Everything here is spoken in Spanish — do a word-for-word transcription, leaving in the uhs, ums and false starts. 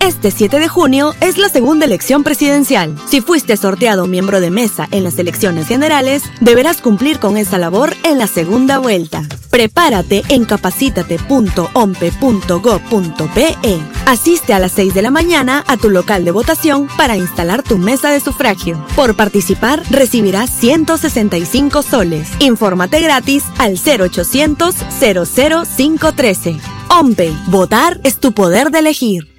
Este siete de junio es la segunda elección presidencial. Si fuiste sorteado miembro de mesa en las elecciones generales, deberás cumplir con esa labor en la segunda vuelta. Prepárate en capacítate punto ompe punto gob punto pe. Asiste a las seis de la mañana a tu local de votación para instalar tu mesa de sufragio. Por participar, recibirás ciento sesenta y cinco soles. Infórmate gratis al cero ochocientos, cero cero cinco uno tres. OMPE, votar es tu poder de elegir.